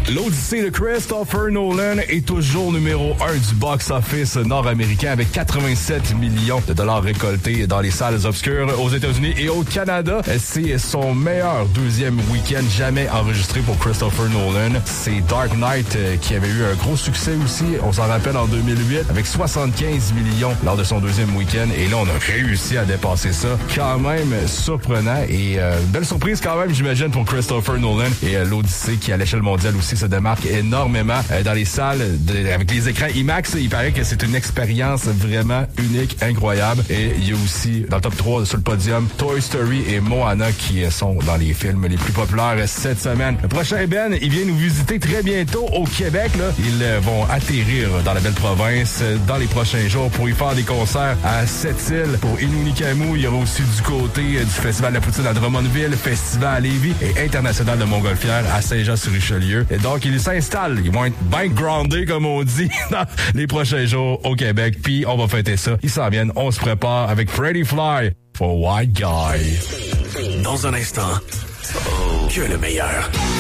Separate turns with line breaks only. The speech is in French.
L'Odyssée de Christopher Nolan est toujours numéro 1 du box-office nord-américain avec 87 millions de dollars récoltés dans les salles obscures aux États-Unis et au Canada. C'est son meilleur deuxième week-end jamais enregistré pour Christopher Nolan. C'est Dark Knight qui avait eu un gros succès aussi, on s'en rappelle, en 2008, avec 75 millions lors de son deuxième week-end. Et là, on a réussi à dépasser ça. Quand même surprenant et belle surprise quand même, j'imagine, pour Christopher Nolan. Et l'Odyssée qui, à l'échelle mondiale aussi, se démarque énormément dans les salles avec les écrans IMAX. Il paraît que c'est une expérience vraiment unique, incroyable. Et il y a aussi, dans le top 3 sur le podium, Toy Story et Moana qui sont dans les films les plus populaires cette semaine. Le prochain Ben, il vient nous visiter très bientôt au Québec. Là. Ils vont atterrir dans la belle province dans les prochains jours pour y faire des concerts à Sept-Îles. Pour Inouï-Camus, il y aura aussi du côté du Festival de la Poutine à Drummondville, Festival à Lévis et International de Montgolfière à Saint-Jean-sur-Richelieu. Et donc, ils s'installent. Ils vont être bien groundés, comme on dit, dans les prochains jours au Québec. Puis, on va fêter ça. Ils s'en viennent. On se prépare avec Freddy Fly for White Guy.
Dans un instant, que le meilleur.